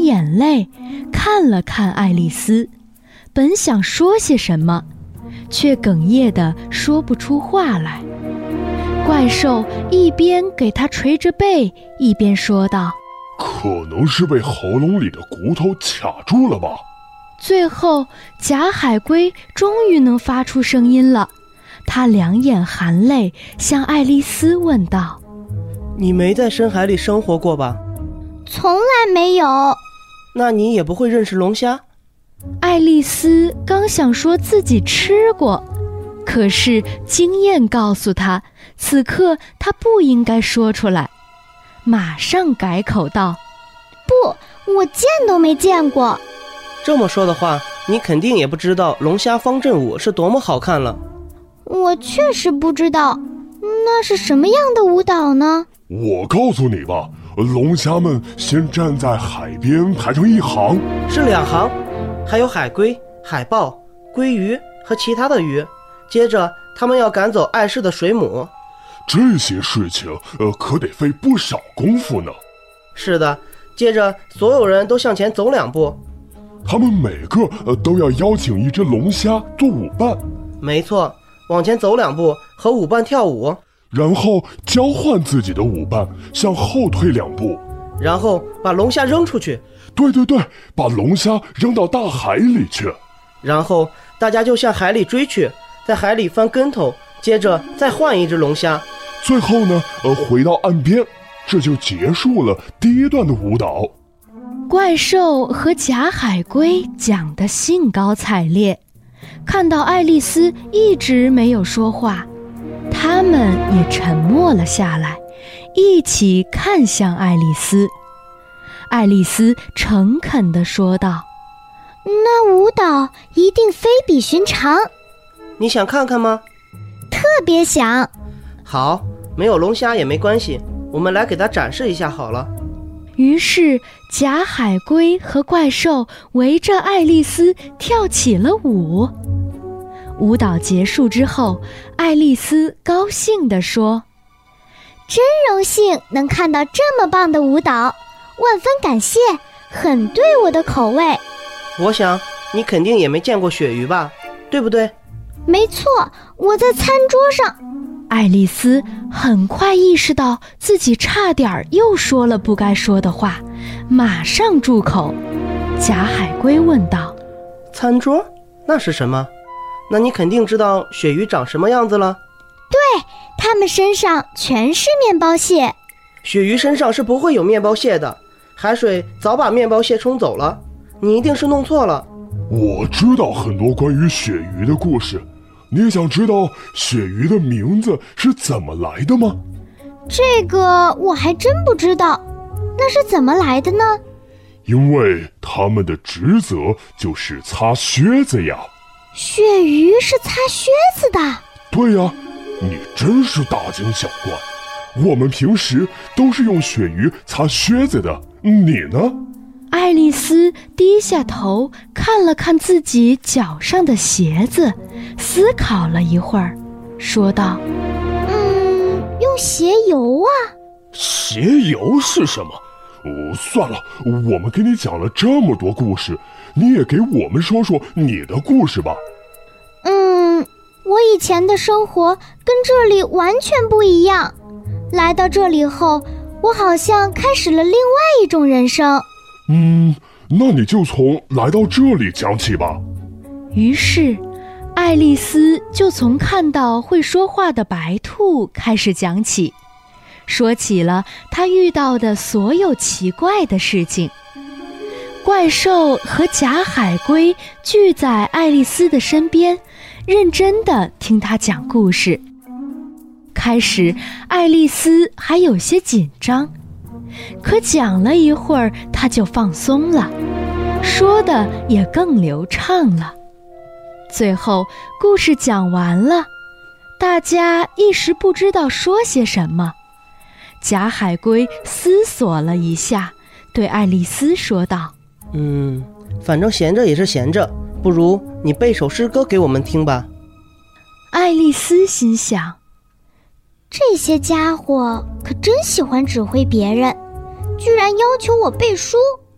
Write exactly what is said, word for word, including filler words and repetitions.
眼泪，看了看爱丽丝，本想说些什么，却哽咽地说不出话来。怪兽一边给他捶着背，一边说道： 可能是被喉咙里的骨头卡住了吧。 最后假海龟终于能发出声音了，他两眼含泪向爱丽丝问道： 你没在深海里生活过吧？ 从来没有。 那你也不会认识龙虾？ 爱丽丝刚想说自己吃过，可是经验告诉她，此刻她不应该说出来，马上改口道： 不，我见都没见过。 这么说的话，你肯定也不知道龙虾方阵舞是多么好看了。 我确实不知道，那是什么样的舞蹈呢？ 我告诉你吧，龙虾们先站在海边排成一行， 是两行，还有海龟、海豹、鲑鱼和其他的鱼。接着他们要赶走碍事的水母。 这些事情呃，可得费不少功夫呢。 是的，接着所有人都向前走两步， 他们每个呃都要邀请一只龙虾做舞伴。 没错，往前走两步和舞伴跳舞， 然后交换自己的舞伴，向后退两步， 然后把龙虾扔出去。 对对对，把龙虾扔到大海里去。 然后大家就向海里追去，在海里翻跟头，接着再换一只龙虾。 最后呢，呃，回到岸边，这就结束了第一段的舞蹈。 怪兽和假海龟讲得兴高采烈，看到爱丽丝一直没有说话，他们也沉默了下来，一起看向爱丽丝。爱丽丝诚恳地说道： 那舞蹈一定非比寻常。 你想看看吗？ 特别想。 好，没有龙虾也没关系，我们来给它展示一下好了。 于是假海龟和怪兽围着爱丽丝跳起了舞。舞蹈结束之后，爱丽丝高兴地说： 真荣幸能看到这么棒的舞蹈，万分感谢，很对我的口味。 我想你肯定也没见过鳕鱼吧，对不对？ 没错，我在餐桌上。 爱丽丝很快意识到自己差点又说了不该说的话，马上住口。假海龟问道： 餐桌？那是什么？那你肯定知道鳕鱼长什么样子了。 对，它们身上全是面包屑。 鳕鱼身上是不会有面包屑的，海水早把面包屑冲走了，你一定是弄错了。 我知道很多关于鳕鱼的故事，你也想知道鳕鱼的名字是怎么来的吗？ 这个我还真不知道，那是怎么来的呢？ 因为他们的职责就是擦靴子呀。 鳕鱼是擦靴子的？ 对呀，你真是大惊小怪。我们平时都是用鳕鱼擦靴子的，你呢？ 爱丽丝低下头看了看自己脚上的鞋子，思考了一会儿，说道： 嗯，用鞋油啊。 鞋油是什么？哦，算了，我们给你讲了这么多故事，你也给我们说说你的故事吧。 嗯，我以前的生活跟这里完全不一样，来到这里后，我好像开始了另外一种人生。 嗯，那你就从来到这里讲起吧。 于是爱丽丝就从看到会说话的白兔开始讲起，说起了她遇到的所有奇怪的事情。怪兽和假海龟聚在爱丽丝的身边，认真地听她讲故事。开始爱丽丝还有些紧张，可讲了一会儿她就放松了，说的也更流畅了。最后故事讲完了，大家一时不知道说些什么。假海龟思索了一下，对爱丽丝说道： 嗯，反正闲着也是闲着，不如你背首诗歌给我们听吧。 爱丽丝心想， 这些家伙可真喜欢指挥别人，居然要求我背书。